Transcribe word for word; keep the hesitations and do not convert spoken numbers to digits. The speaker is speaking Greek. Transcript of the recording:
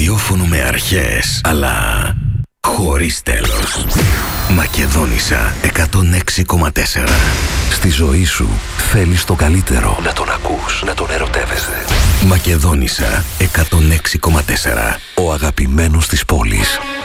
ραδιόφωνο με αρχές, αλλά χωρίς τέλος. Μακεδόνισσα εκατόν έξι κόμμα τέσσερα. Στη ζωή σου θέλεις το καλύτερο. Να τον ακούς, να τον ερωτεύεσαι. Μακεδόνισσα εκατόν έξι κόμμα τέσσερα. Ο αγαπημένος της πόλης.